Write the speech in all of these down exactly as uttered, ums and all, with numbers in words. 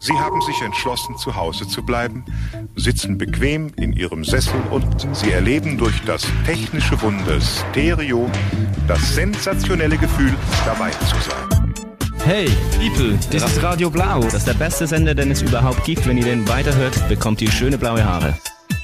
Sie haben sich entschlossen, zu Hause zu bleiben, sitzen bequem in Ihrem Sessel und Sie erleben durch das technische Wunder Stereo das sensationelle Gefühl, dabei zu sein. Hey, People, das ist Radio Blau. Das ist der beste Sender, den es überhaupt gibt. Wenn ihr den weiterhört, bekommt ihr schöne blaue Haare.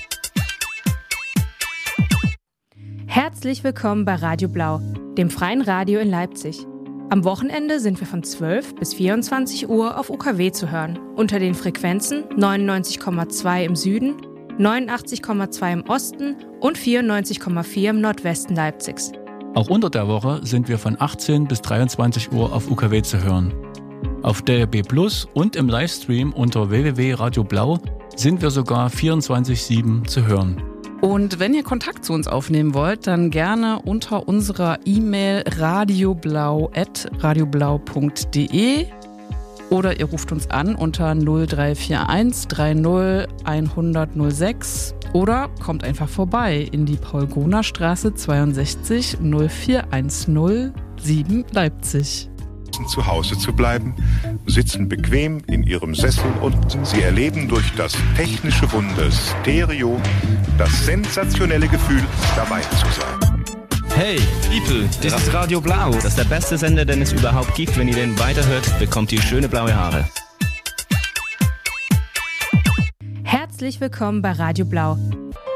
Herzlich willkommen bei Radio Blau, dem freien Radio in Leipzig. Am Wochenende sind wir von zwölf bis vierundzwanzig Uhr auf U K W zu hören, unter den Frequenzen neunundneunzig Komma zwei im Süden, neunundachtzig Komma zwei im Osten und vierundneunzig Komma vier im Nordwesten Leipzigs. Auch unter der Woche sind wir von achtzehn bis dreiundzwanzig Uhr auf U K W zu hören. Auf D A B Plus und im Livestream unter w w w punkt radio blau sind wir sogar vierundzwanzig sieben zu hören. Und wenn ihr Kontakt zu uns aufnehmen wollt, dann gerne unter unserer E-Mail radioblau at radioblau punkt de oder ihr ruft uns an unter null drei vier eins drei null hundert null sechs oder kommt einfach vorbei in die Paul-Gohner-Straße zweiundsechzig null vier eins null sieben Leipzig. Zu Hause zu bleiben, sitzen bequem in Ihrem Sessel und Sie erleben durch das technische Wunder Stereo das sensationelle Gefühl, dabei zu sein. Hey, People, das ist Radio Blau. Das ist der beste Sender, den es überhaupt gibt. Wenn ihr den weiterhört, bekommt ihr schöne blaue Haare. Herzlich willkommen bei Radio Blau,